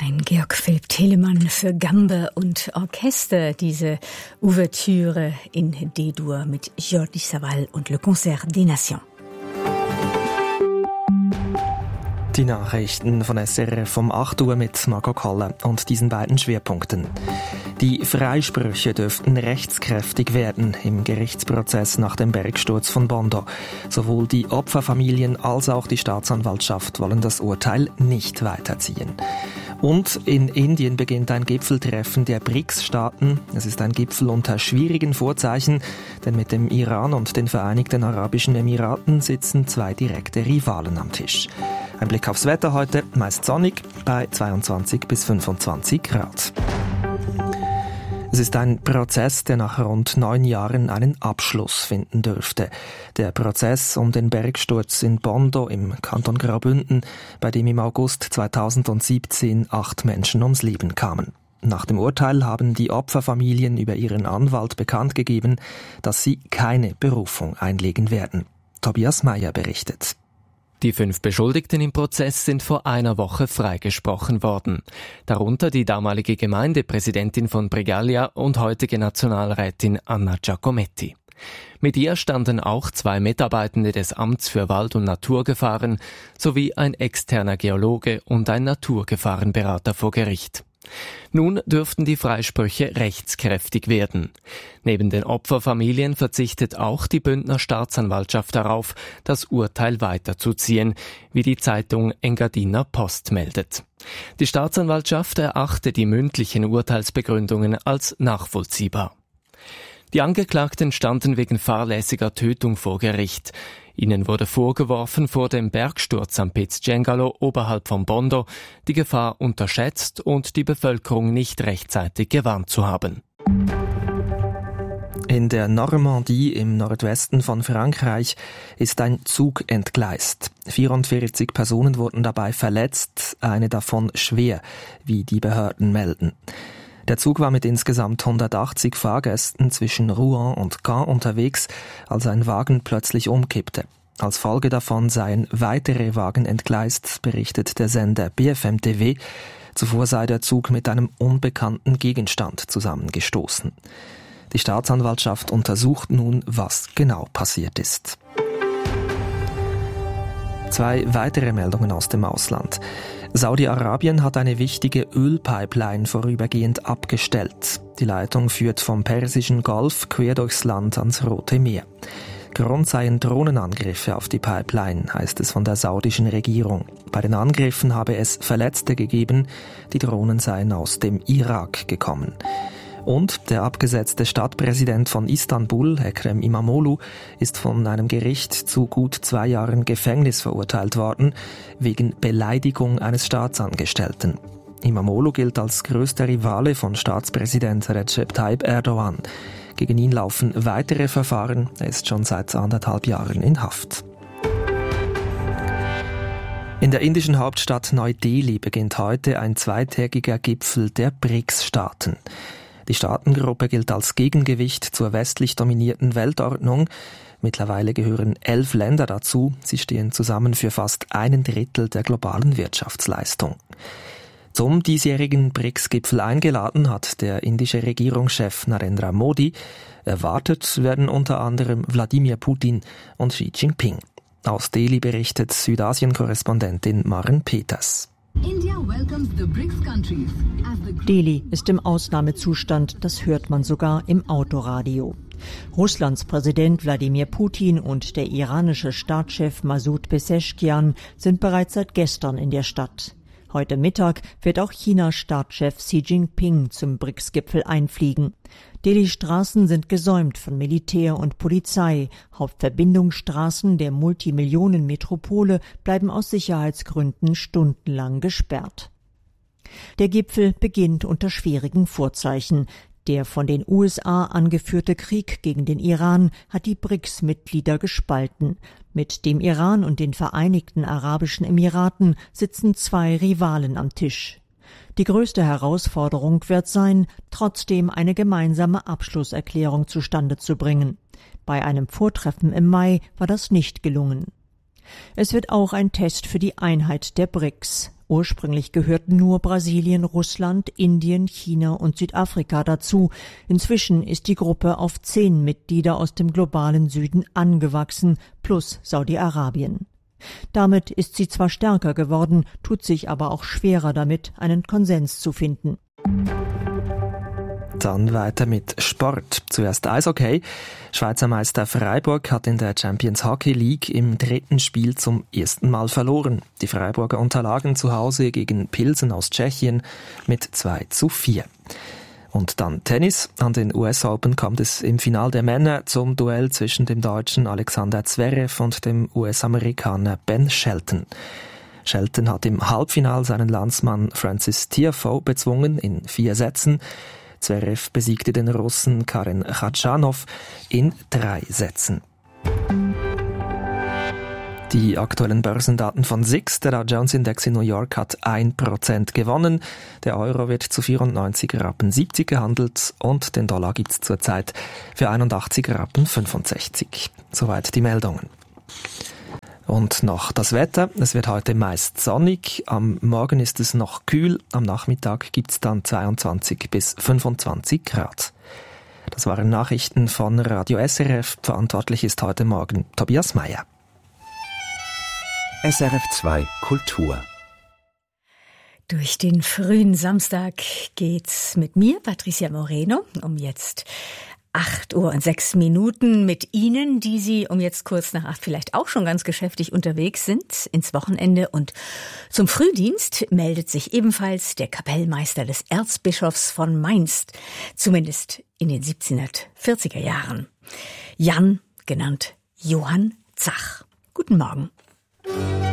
Ein Georg Philipp Telemann für Gambe und Orchester, diese Ouvertüre in D-Dur mit Jordi Savall und Le Concert des Nations. Die Nachrichten von SRF um 8 Uhr mit Marco Koller und diesen beiden Schwerpunkten. Die Freisprüche dürften rechtskräftig werden im Gerichtsprozess nach dem Bergsturz von Bondo. Sowohl die Opferfamilien als auch die Staatsanwaltschaft wollen das Urteil nicht weiterziehen. Und in Indien beginnt ein Gipfeltreffen der BRICS-Staaten. Es ist ein Gipfel unter schwierigen Vorzeichen, denn mit dem Iran und den Vereinigten Arabischen Emiraten sitzen zwei direkte Rivalen am Tisch. Ein Blick aufs Wetter heute, meist sonnig, bei 22 bis 25 Grad. Es ist ein Prozess, der nach rund 9 Jahren einen Abschluss finden dürfte. Der Prozess um den Bergsturz in Bondo im Kanton Graubünden, bei dem im August 2017 8 Menschen ums Leben kamen. Nach dem Urteil haben die Opferfamilien über ihren Anwalt bekannt gegeben, dass sie keine Berufung einlegen werden. Tobias Meyer berichtet. Die 5 Beschuldigten im Prozess sind vor einer Woche freigesprochen worden. Darunter die damalige Gemeindepräsidentin von Bregaglia und heutige Nationalrätin Anna Giacometti. Mit ihr standen auch 2 Mitarbeitende des Amts für Wald- und Naturgefahren sowie ein externer Geologe und ein Naturgefahrenberater vor Gericht. Nun dürften die Freisprüche rechtskräftig werden. Neben den Opferfamilien verzichtet auch die Bündner Staatsanwaltschaft darauf, das Urteil weiterzuziehen, wie die Zeitung Engadiner Post meldet. Die Staatsanwaltschaft erachte die mündlichen Urteilsbegründungen als nachvollziehbar. Die Angeklagten standen wegen fahrlässiger Tötung vor Gericht. Ihnen wurde vorgeworfen, vor dem Bergsturz am Piz Cengalo oberhalb von Bondo die Gefahr unterschätzt und die Bevölkerung nicht rechtzeitig gewarnt zu haben. In der Normandie im Nordwesten von Frankreich ist ein Zug entgleist. 44 Personen wurden dabei verletzt, eine davon schwer, wie die Behörden melden. Der Zug war mit insgesamt 180 Fahrgästen zwischen Rouen und Caen unterwegs, als ein Wagen plötzlich umkippte. Als Folge davon seien weitere Wagen entgleist, berichtet der Sender BFM TV. Zuvor sei der Zug mit einem unbekannten Gegenstand zusammengestoßen. Die Staatsanwaltschaft untersucht nun, was genau passiert ist. 2 weitere Meldungen aus dem Ausland. Saudi-Arabien hat eine wichtige Ölpipeline vorübergehend abgestellt. Die Leitung führt vom Persischen Golf quer durchs Land ans Rote Meer. Grund seien Drohnenangriffe auf die Pipeline, heißt es von der saudischen Regierung. Bei den Angriffen habe es Verletzte gegeben, die Drohnen seien aus dem Irak gekommen. Und der abgesetzte Stadtpräsident von Istanbul, Ekrem İmamoğlu, ist von einem Gericht zu gut 2 Jahren Gefängnis verurteilt worden, wegen Beleidigung eines Staatsangestellten. İmamoğlu gilt als größter Rivale von Staatspräsident Recep Tayyip Erdogan. Gegen ihn laufen weitere Verfahren, er ist schon seit 1,5 Jahren in Haft. In der indischen Hauptstadt Neu-Delhi beginnt heute ein 2-tägiger Gipfel der BRICS-Staaten. Die Staatengruppe gilt als Gegengewicht zur westlich dominierten Weltordnung. Mittlerweile gehören 11 Länder dazu. Sie stehen zusammen für fast 1/3 der globalen Wirtschaftsleistung. Zum diesjährigen BRICS-Gipfel eingeladen hat der indische Regierungschef Narendra Modi. Erwartet werden unter anderem Wladimir Putin und Xi Jinping. Aus Delhi berichtet Südasien-Korrespondentin Maren Peters. Delhi ist im Ausnahmezustand, das hört man sogar im Autoradio. Russlands Präsident Wladimir Putin und der iranische Staatschef Masoud Pezeshkian sind bereits seit gestern in der Stadt. Heute Mittag wird auch Chinas Staatschef Xi Jinping zum BRICS-Gipfel einfliegen. Delhis Straßen sind gesäumt von Militär und Polizei. Hauptverbindungsstraßen der Multimillionen-Metropole bleiben aus Sicherheitsgründen stundenlang gesperrt. Der Gipfel beginnt unter schwierigen Vorzeichen. Der von den USA angeführte Krieg gegen den Iran hat die BRICS-Mitglieder gespalten. Mit dem Iran und den Vereinigten Arabischen Emiraten sitzen 2 Rivalen am Tisch. Die größte Herausforderung wird sein, trotzdem eine gemeinsame Abschlusserklärung zustande zu bringen. Bei einem Vortreffen im Mai war das nicht gelungen. Es wird auch ein Test für die Einheit der BRICS. Ursprünglich gehörten nur Brasilien, Russland, Indien, China und Südafrika dazu. Inzwischen ist die Gruppe auf 10 Mitglieder aus dem globalen Süden angewachsen, plus Saudi-Arabien. Damit ist sie zwar stärker geworden, tut sich aber auch schwerer damit, einen Konsens zu finden. Dann weiter mit Sport. Zuerst Eishockey. Schweizer Meister Freiburg hat in der Champions Hockey League im 3. Spiel zum ersten Mal verloren. Die Freiburger unterlagen zu Hause gegen Pilsen aus Tschechien mit 2:4. Und dann Tennis. An den US Open kommt es im Finale der Männer zum Duell zwischen dem Deutschen Alexander Zverev und dem US-Amerikaner Ben Shelton. Shelton hat im Halbfinale seinen Landsmann Francis Tiafoe bezwungen in 4 Sätzen. Zverev besiegte den Russen Karen Khachanov in 3 Sätzen. Die aktuellen Börsendaten von SIX, der Dow Jones Index in New York, hat 1% gewonnen. Der Euro wird zu 94,70 Rappen gehandelt und den Dollar gibt's zurzeit für 81,65 Rappen. Soweit die Meldungen. Und noch das Wetter. Es wird heute meist sonnig. Am Morgen ist es noch kühl. Am Nachmittag gibt's dann 22 bis 25 Grad. Das waren Nachrichten von Radio SRF. Verantwortlich ist heute Morgen Tobias Meyer. SRF 2 Kultur. Durch den frühen Samstag geht's mit mir, Patricia Moreno, um jetzt 8:06 mit Ihnen, die Sie um jetzt kurz nach 8 vielleicht auch schon ganz geschäftig unterwegs sind, ins Wochenende. Und zum Frühdienst meldet sich ebenfalls der Kapellmeister des Erzbischofs von Mainz, zumindest in den 1740er Jahren. Jan, genannt Johann Zach. Guten Morgen.